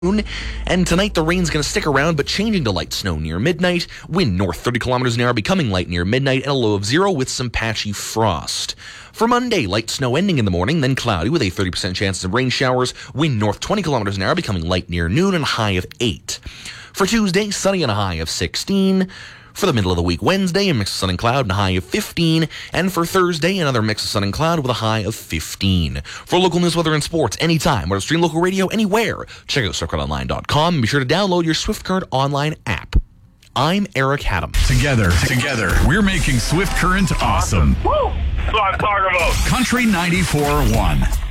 And tonight, the rain's going to stick around, but changing to light snow near midnight. Wind north 30 kilometers an hour, becoming light near midnight, and a low of 0 with some patchy frost. For Monday, light snow ending in the morning, then cloudy with a 30% chance of rain showers. Wind north 20 kilometers an hour, becoming light near noon, and a high of 8. For Tuesday, sunny and a high of 16. For the middle of the week, Wednesday, a mix of sun and cloud and a high of 15. And for Thursday, another mix of sun and cloud with a high of 15. For local news, weather, and sports, anytime, or to stream local radio anywhere, check out SwiftCurrentOnline.com and be sure to download your Swift Current Online app. I'm Eric Haddam. Together, we're making Swift Current awesome. Woo! That's what I'm talking about. Country 94.1.